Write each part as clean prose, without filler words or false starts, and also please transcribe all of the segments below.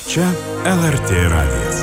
Čia LRT radijas.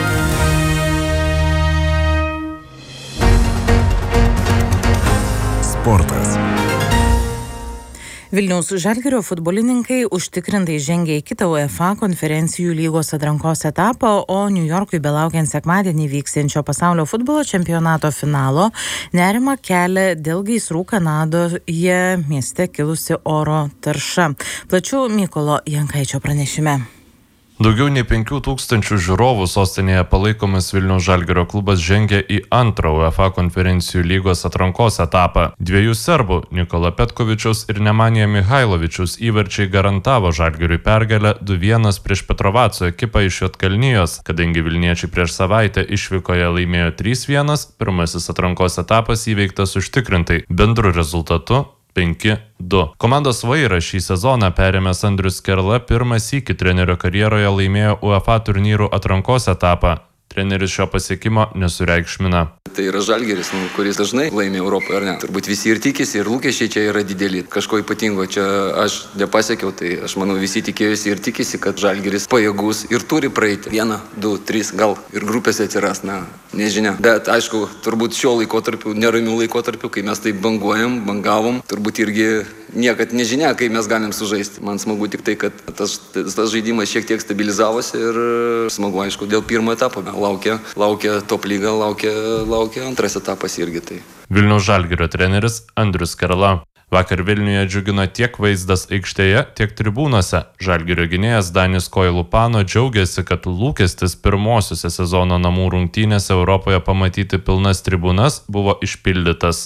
Sportas. Vilniaus Žalgirio futbolininkai užtikrintai žengė į kitą UEFA konferencijų lygos atrankos etapą, o Niujorkui belaukiant sekmadienį vyksiančio pasaulio futbolo čempionato finalo nerimą kelia dėl gaisrų Kanadoje mieste kilusi oro tarša. Plačiau Mykolo Jankaičio pranešime. Daugiau nei 5000 žiūrovų sostinėje palaikomas Vilniaus Žalgirio klubas žengė į antrą UEFA konferencijų lygos atrankos etapą. Dviejų serbų Nikola Petkovičiaus ir Nemanija Mihailovičiaus įvarčiai garantavo Žalgiriui pergalę 2-1 prieš Petrovaco ekipą iš Juodkalnijos. Kadangi vilniečiai prieš savaitę išvykoje laimėjo 3-1, pirmasis atrankos etapas įveiktas užtikrintai, bendru rezultatu 5-2. Komandos vairą šį sezoną perėmęs Andrius Skerla pirmą sykį trenerio karjeroje laimėjo UEFA turnyrų atrankos etapą. Treneris šio pasiekimo nesureikšmina. Tai yra Žalgiris, kuris dažnai laimi Europoje, ar ne? Turbūt visi ir tikisi, ir lūkesčiai čia yra dideli. Kažko ypatingo čia aš nepasiekiau, tai aš manau visi tikėjosi ir tikisi, kad Žalgiris pajėgus ir turi praeiti 1, 2, 3, gal ir grupėse atsiras, nežinia. Bet aišku, turbūt šio laikotarpiu, neramių laikotarpiu, kai mes taip bangavom, turbūt irgi niekad nežinia, kai mes galim sužaisti. Man smagu tik tai, kad tas žaidimas šiek tiek stabilizavosi ir smagu, aišku, dėl pirmo etapo. Laukia top lyga, laukia antras etapas irgi tai. Vilniaus Žalgirio treneris Andrius Skerla. Vakar Vilniuje džiugino tiek vaizdas aikštėje, tiek tribūnose. Žalgirio gynėjas Danis Koilupano džiaugiasi, kad lūkestis pirmosiuose sezono namų rungtynėse Europoje pamatyti pilnas tribūnas buvo išpildytas.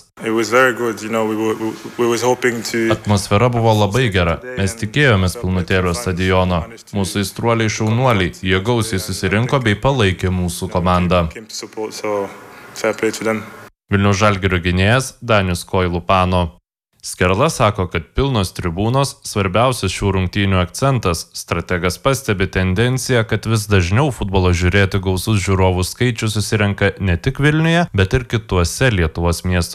Atmosfera buvo labai gera. Mes tikėjomės pilnutėlio stadiono. Mūsų aistruoliai šaunuoliai, jie gausiai susirinko bei palaikė mūsų komandą. Vilniaus Žalgirio gynėjas Danis Koilupano. Skerla sako, kad pilnos tribūnos svarbiausias šių rungtynių akcentas. Strategas pastebi tendenciją, kad vis dažniau futbolo žiūrėti gausus žiūrovų skaičius susirenka ne tik Vilniuje, bet ir kituose Lietuvos miestuose.